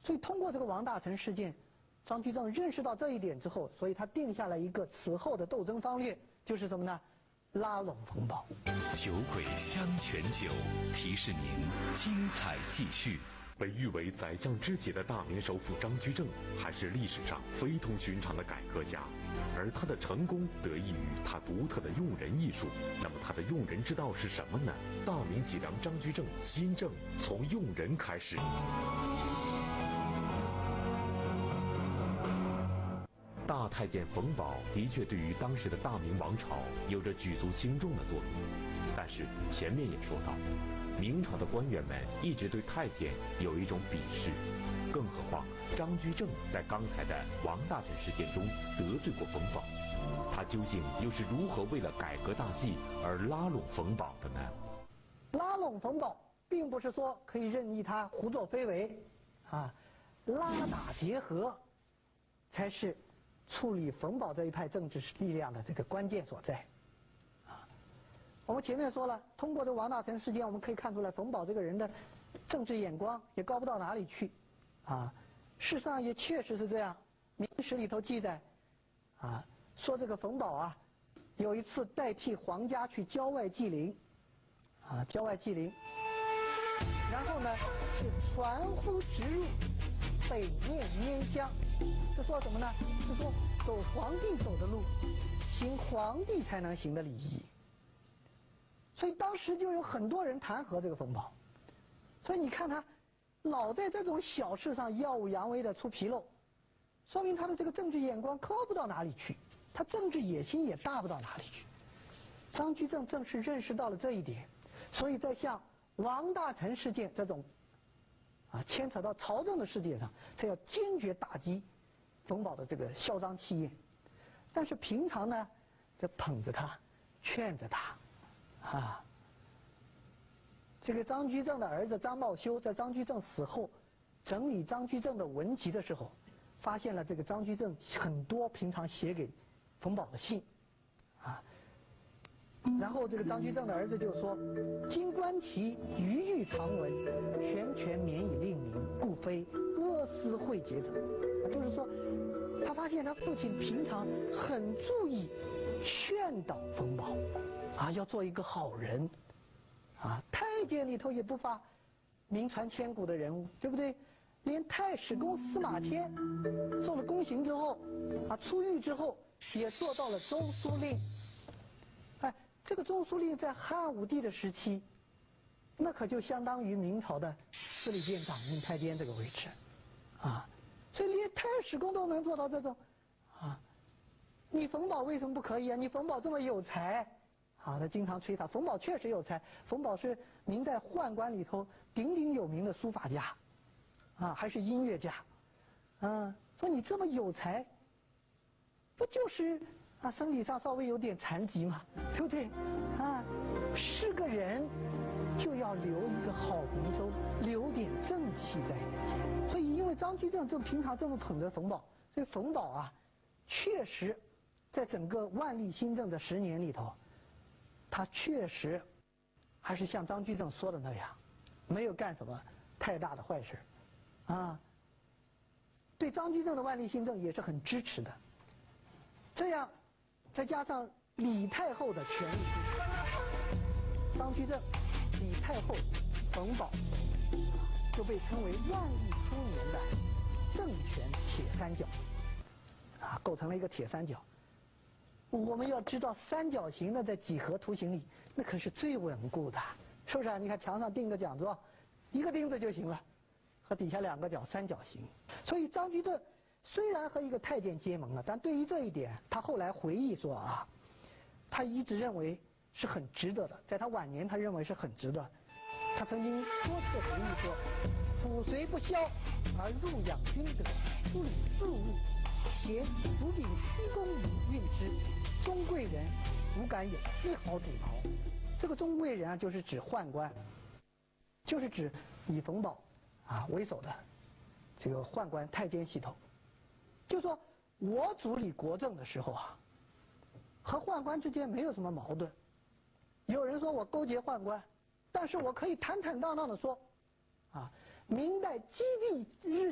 所以通过这个王大臣事件，张居正认识到这一点之后，所以他定下了一个此后的斗争方略，就是什么呢？拉拢冯保。 酒鬼香泉酒，提示您精彩继续。 被誉为宰相之姐的大明首辅张居正，还是历史上非同寻常的改革家，而他的成功得益于他独特的用人艺术。那么他的用人之道是什么呢？大明脊梁张居正新政从用人开始。大太监冯保的确对于当时的大明王朝有着举足轻重的作用，但是前面也说到，明朝的官员们一直对太监有一种鄙视，更何况张居正在刚才的王大臣事件中得罪过冯保，他究竟又是如何为了改革大计而拉拢冯保的呢？ 拉拢冯保，并不是说可以任意他胡作非为，拉打结合，才是处理冯保这一派政治力量的这个关键所在。我们前面说了，通过这王大臣事件，我们可以看出来冯保这个人的政治眼光也高不到哪里去，事实上也确实是这样。明史里头记载，说这个冯保有一次代替皇家去郊外祭灵，然后呢是传呼直入，北面拈香，是说什么呢？是说走皇帝走的路，行皇帝才能行的礼仪。所以当时就有很多人弹劾这个冯保，所以你看他老在这种小事上耀武扬威的出纰漏，说明他的这个政治眼光高不到哪里去，他政治野心也大不到哪里去。张居正正是认识到了这一点，所以在像王大臣事件这种牵扯到朝政的事件上，他要坚决打击冯保的这个嚣张气焰。但是平常呢，就捧着他，劝着他。这个张居正的儿子张茂修在张居正死后整理张居正的文集的时候，发现了这个张居正很多平常写给冯保的信，然后这个张居正的儿子就说：“今观其余欲长文，全权免以令名，故非阿私会结者。”就是说，他发现他父亲平常很注意劝导冯保。要做一个好人，太监里头也不乏名传千古的人物，对不对？连太史公司马迁受了宫刑之后，出狱之后也做到了中书令。这个中书令在汉武帝的时期，那可就相当于明朝的司礼监掌印太监这个位置，所以连太史公都能做到这种，你冯保为什么不可以啊？你冯保这么有才。他经常吹他，冯保确实有才，冯保是明代宦官里头鼎鼎有名的书法家，还是音乐家，说你这么有才，不就是生理上稍微有点残疾嘛，对不对？是个人就要留一个好名声，留点正气在眼前。所以因为张居正平常这么捧着冯保，所以冯保确实在整个万历新政的10年里头，他确实还是像张居正说的那样，没有干什么太大的坏事，对张居正的万历新政也是很支持的。这样再加上李太后的权力支持，张居正、李太后、冯保就被称为万历初年的政权铁三角，构成了一个铁三角。我们要知道三角形呢，在几何图形里那可是最稳固的，是不是你看墙上钉个讲座，一个钉子就行了，和底下2个角三角形。所以张居正虽然和一个太监结盟了，但对于这一点他后来回忆说他一直认为是很值得的，在他晚年他认为是很值得。他曾经多次回忆说：“辅随不肖而入养君德，不理庶务，贤伏秉虚公以运之，中贵人无敢有一毫主挠。”这个中贵人就是指宦官，就是指以冯保为首的这个宦官太监系统。就说我主理国政的时候和宦官之间没有什么矛盾。有人说我勾结宦官，但是我可以坦坦荡荡地说，明代积弊日